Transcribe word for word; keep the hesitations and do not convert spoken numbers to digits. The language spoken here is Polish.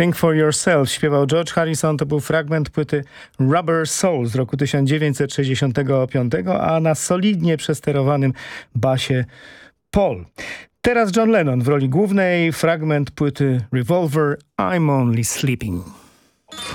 Think for Yourself śpiewał George Harrison. To był fragment płyty Rubber Soul z roku tysiąc dziewięćset sześćdziesiątego piątego, a na solidnie przesterowanym basie Paul. Teraz John Lennon w roli głównej, fragment płyty Revolver, I'm Only Sleeping.